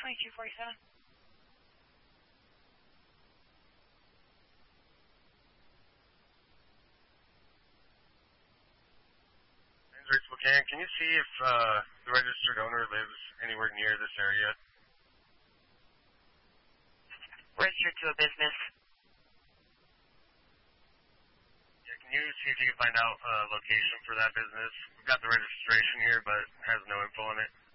2247. Spokane, can you see if the registered owner lives anywhere near this area? Registered to a business. Yeah, can you see if you can find out a location for that business? We've got the registration here, but it has no info on it.